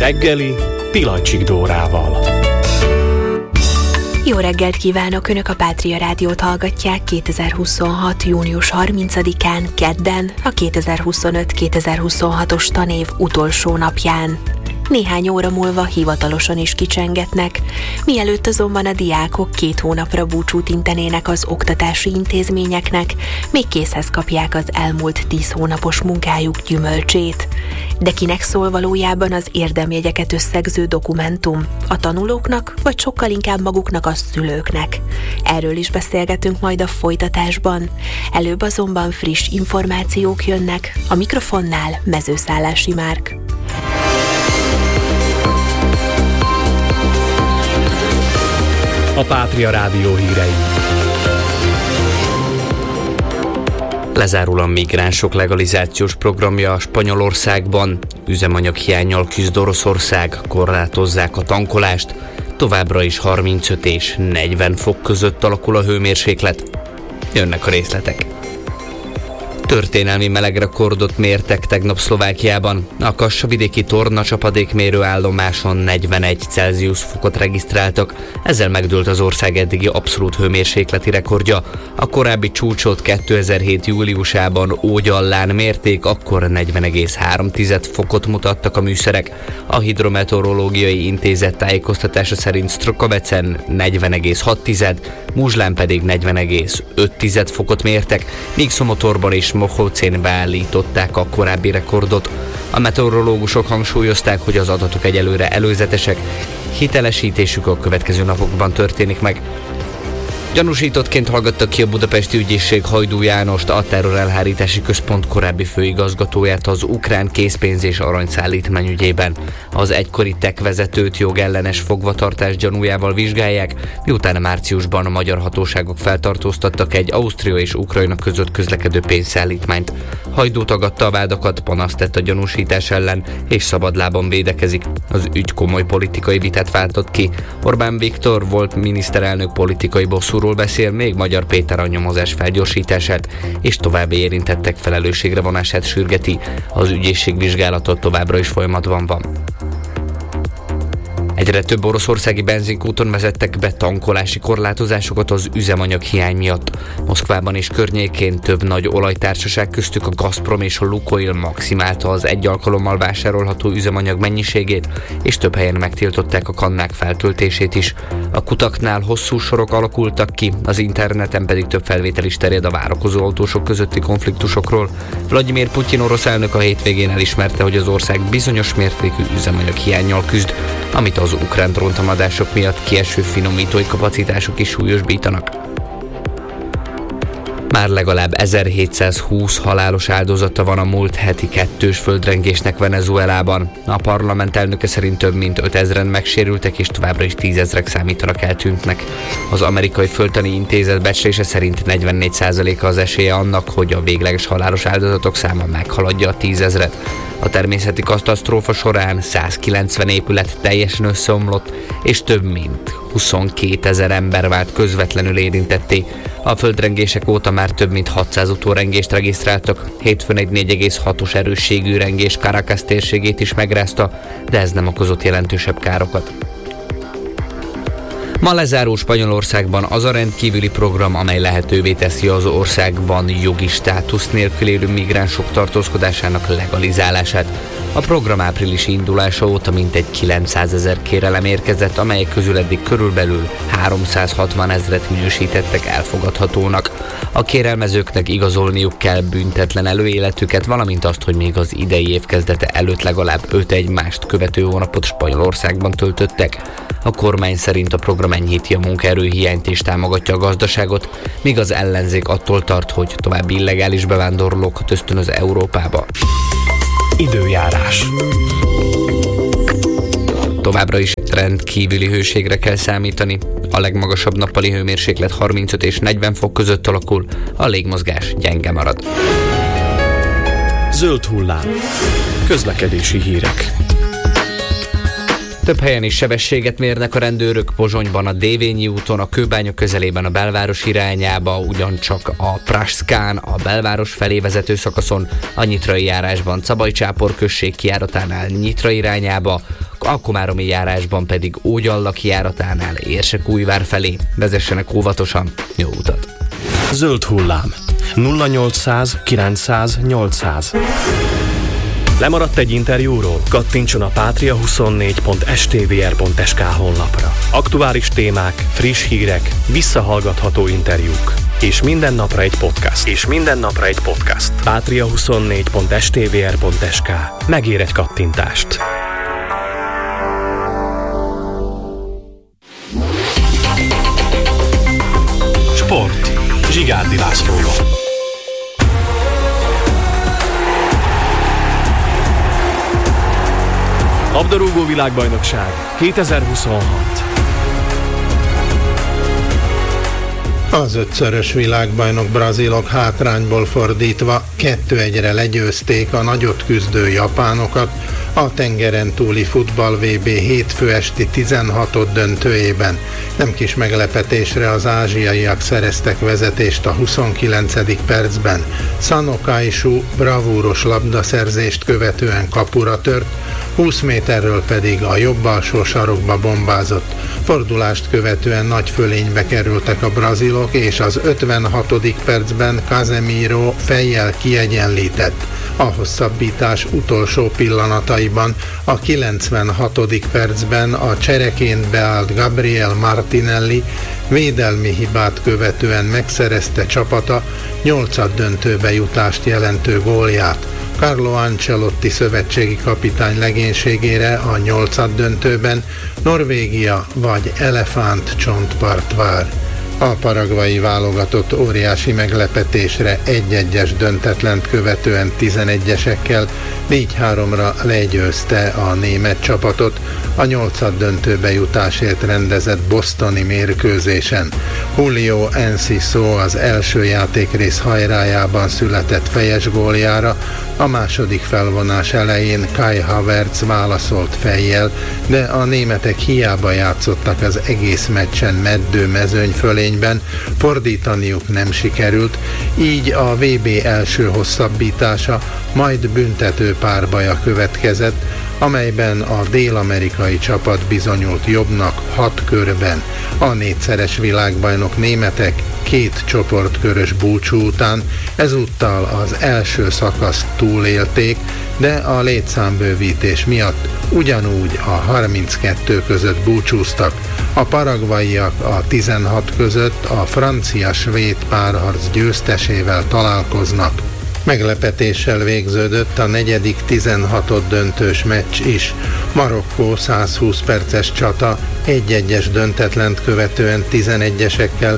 reggeli Pilacsik Dórával. Jó reggelt kívánok! Önök a Pátria Rádiót hallgatják 2026. június 30-án, kedden, a 2025-2026-os tanév utolsó napján. Néhány óra múlva hivatalosan is kicsengetnek, mielőtt azonban a diákok 2 hónapra búcsút intenének az oktatási intézményeknek, még készhez kapják az elmúlt 10 hónapos munkájuk gyümölcsét. De kinek szól valójában az érdemjegyeket összegző dokumentum? A tanulóknak, vagy sokkal inkább maguknak, a szülőknek? Erről is beszélgetünk majd a folytatásban. Előbb azonban friss információk jönnek, a mikrofonnál Mezőszállási Márk. A Pátria Rádió hírei. Lezárul a migránsok legalizációs programja Spanyolországban, üzemanyaghiánnyal küzd Oroszország, korlátozzák a tankolást, továbbra is 35 és 40 fok között alakul a hőmérséklet. Jönnek a részletek. Történelmi melegrekordot mértek tegnap Szlovákiában. A Kassa-vidéki torna csapadékmérő állomáson 41 Celsius fokot regisztráltak, ezzel megdőlt az ország eddigi abszolút hőmérsékleti rekordja. A korábbi csúcsot 2007. júliusában Ógyallán mérték, akkor 40,3 fokot mutattak a műszerek. A Hidrometeorológiai Intézet tájékoztatása szerint Strokavecen 40,6, Muzslán pedig 40,5 fokot mértek, míg Szomotorban és Mohocén beállították a korábbi rekordot. A meteorológusok hangsúlyozták, hogy az adatok egyelőre előzetesek, hitelesítésük a következő napokban történik meg. Gyanúsítottként hallgatta ki a budapesti ügyészség Hajdú Jánost, a terrorelhárítási központ korábbi főigazgatóját az ukrán készpénz és aranyszállítmány ügyében. Az egykori TEK vezetőt jogellenes fogvatartás gyanújával vizsgálják, miután márciusban a magyar hatóságok feltartóztattak egy Ausztria és Ukrajna között közlekedő pénzszállítmányt. Hajdú tagadta a vádakat, panaszt tett a gyanúsítás ellen, és szabadlábon védekezik. Az ügy komoly politikai vitát váltott ki. Orbán Viktor volt miniszterelnök politikai bosszúról beszél, még Magyar Péter a nyomozás felgyorsítását és további érintettek felelősségre vonását sürgeti. Az ügyészség vizsgálata továbbra is folyamatban van. Egyre több oroszországi benzinkúton vezettek be tankolási korlátozásokat az üzemanyaghiány miatt. Moszkvában és környékén több nagy olajtársaság, köztük a Gazprom és a Lukoil maximálta az egy alkalommal vásárolható üzemanyag mennyiségét, és több helyen megtiltották a kannák feltöltését is. A kutaknál hosszú sorok alakultak ki, az interneten pedig több felvétel is terjed a várakozó autósok közötti konfliktusokról. Vladimir Putyin orosz elnök a hétvégén elismerte, hogy az ország bizonyos mértékű üzemanyaghiánnyal küzd, amit az ukrán dróntámadások miatt kieső finomítói kapacitások is súlyosbítanak. Már legalább 1720 halálos áldozata van a múlt heti 2-s földrengésnek Venezuelában. A parlament elnöke szerint több mint 5000-en megsérültek, és továbbra is 10 000-ek számítanak eltűntnek. Az Amerikai Földtani Intézet becslése szerint 44%-a az esélye annak, hogy a végleges halálos áldozatok száma meghaladja a 10 000-et. A természeti katasztrófa során 190 épület teljesen összeomlott, és több mint 22 000 ember vált közvetlenül érintetté. A földrengések óta már több mint 600 utórengést regisztráltak. Hétfőn egy 4,6-os erősségű rengés Caracas térségét is megrázta, de ez nem okozott jelentősebb károkat. Ma lezárul Spanyolországban az a rendkívüli program, amely lehetővé teszi az országban jogi státusz nélkül élő migránsok tartózkodásának legalizálását. A program áprilisi indulása óta mintegy 900 000 kérelem érkezett, amelyek közül eddig körülbelül 360 000-et minősítettek elfogadhatónak. A kérelmezőknek igazolniuk kell büntetlen előéletüket, valamint azt, hogy még az idei év kezdete előtt legalább 5 egymást követő hónapot Spanyolországban töltöttek. A kormány szerint a program enyhíti a munkaerőhiányt és támogatja a gazdaságot, míg az ellenzék attól tart, hogy további illegális bevándorlókat ösztönöz Európába. Időjárás. Továbbra is rendkívüli hőségre kell számítani. A legmagasabb nappali hőmérséklet 35 és 40 fok között alakul, a légmozgás gyenge marad. Zöld hullám. Közlekedési hírek. Több helyen is sebességet mérnek a rendőrök, Pozsonyban a Dévényi úton, a Kőbánya közelében a belváros irányába, ugyancsak a Praskán, a belváros felé vezető szakaszon, a Nyitrai járásban Cabaj-Csápor község kijáratánál Nyitra irányába, a komáromi járásban pedig Ógyallak járatánál Érsekújvár felé. Vezessenek óvatosan, jó utat! Zöld hullám 0800 900 800. Lemaradt egy interjúról? Kattintson a patria24.stvr.sk honlapra. Aktuális témák, friss hírek, visszahallgatható interjúk. És minden napra egy podcast. Patria24.stvr.sk. Megér egy kattintást. Sport. Zsigárdi Lászlóval. Labdarúgó világbajnokság 2026. Az 5-szörös világbajnok brazilok hátrányból fordítva 2-1-re legyőzték a nagyot küzdő japánokat a tengeren túli futball VB hétfő esti 16. döntőjében. Nem kis meglepetésre az ázsiaiak szereztek vezetést a 29. percben. Sano Kaishu bravúros labdaszerzést követően kapura tört, 20 méterről pedig a jobb alsó sarokba bombázott. Fordulást követően nagy fölénybe kerültek a brazilok, és az 56. percben Casemiro fejjel kiegyenlített. A hosszabbítás utolsó pillanataiban, a 96. percben a csereként beállt Gabriel Martinelli védelmi hibát követően megszerezte csapata 8. döntőbe jutást jelentő gólját. Carlo Ancelotti szövetségi kapitány legénységére a 8. döntőben Norvégia vagy elefántcsontpart vár. A paragvai válogatott óriási meglepetésre 1-1-es döntetlent követően 11-esekkel 4-3-ra legyőzte a német csapatot a 8. döntőbe jutásért rendezett bostoni mérkőzésen. Julio Enciso az első játékrész hajrájában született fejes góljára, a második felvonás elején Kai Havertz válaszolt fejjel, de a németek hiába játszottak az egész meccsen meddő mezőnyfölényben, fordítaniuk nem sikerült, így a VB első hosszabbítása, majd büntető párbaja következett, amelyben a dél-amerikai csapat bizonyult jobbnak 6 körben. A 4-szeres világbajnok németek 2 csoportkörös búcsú után ezúttal az első szakaszt túlélték, de a létszámbővítés miatt ugyanúgy a 32 között búcsúztak. A paragvaiak a 16 között a francia-svéd párharc győztesével találkoznak. Meglepetéssel végződött a 4. 16. döntős meccs is. Marokkó 120 perces csata 1-1-es döntetlent követően 11-esekkel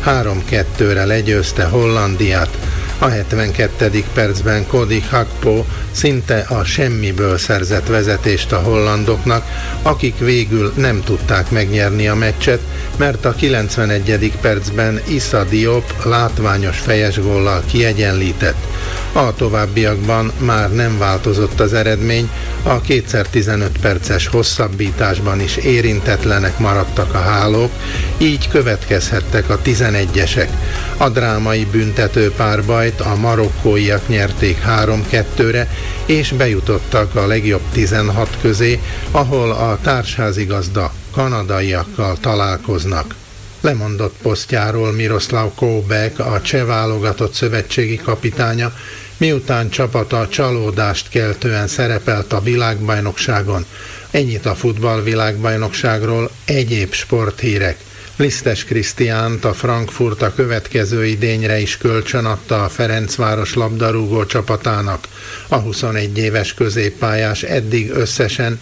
3-2-re legyőzte Hollandiát. A 72. percben Cody Gakpo szinte a semmiből szerzett vezetést a hollandoknak, akik végül nem tudták megnyerni a meccset, mert a 91. percben Issa Diop látványos fejes góllal kiegyenlített. A továbbiakban már nem változott az eredmény, a 2x15 perces hosszabbításban is érintetlenek maradtak a hálók, így következhettek a 11-esek. A drámai büntető párbajt a marokkóiak nyerték 3-2-re, és bejutottak a legjobb 16 közé, ahol a társházigazda kanadaiakkal találkoznak. Lemondott posztjáról Miroslav Koubek, a cseh válogatott szövetségi kapitánya, miután csapata csalódást keltően szerepelt a világbajnokságon. Ennyit a futballvilágbajnokságról, egyéb sporthírek. Lisztes Krisztiánt, a Frankfurt a következő idényre is kölcsönadta a Ferencváros labdarúgó csapatának. A 21 éves középpályás eddig összesen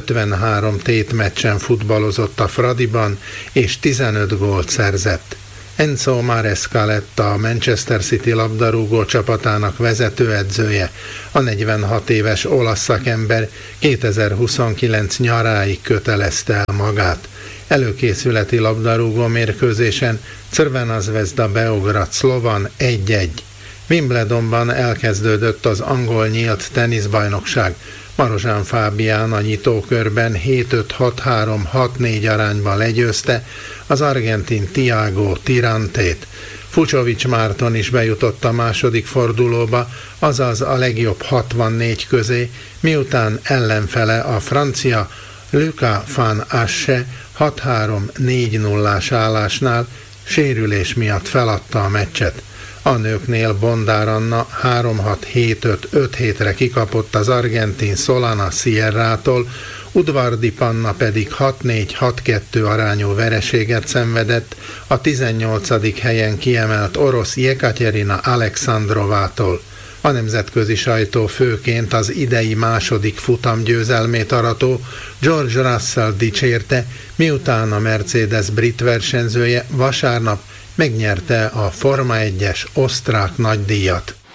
53 tétmeccsen futballozott a Fradiban, és 15 gólt szerzett. Enzo Maresca lett a Manchester City labdarúgó csapatának vezetőedzője. A 46 éves olasz szakember 2029 nyaráig kötelezte el magát. Előkészületi labdarúgó mérkőzésen Crvena Zvezda Beograd Slovan 1-1. Wimbledonban elkezdődött az angol nyílt teniszbajnokság. Marozsán Fábián a nyitókörben 7-5-6-3-6-4 arányban legyőzte az argentin Tiago Tirantét. Fucsovics Márton is bejutott a második fordulóba, azaz a legjobb 64 közé, miután ellenfele a francia Luca van Assche 6-3-4-0-ás állásnál sérülés miatt feladta a meccset. A nőknél Bondár Anna 3-6-7-5-5-7-re kikapott az argentin Solana Sierrától, Udvardi Panna pedig 6-4-6-2 arányú vereséget szenvedett a 18. helyen kiemelt orosz Jekaterina Alexandrovától. A nemzetközi sajtó főként az idei második futamgyőzelmét arató George Russell dicsérte, miután a Mercedes brit versenyzője vasárnap megnyerte a Forma 1-es osztrák nagydíjat.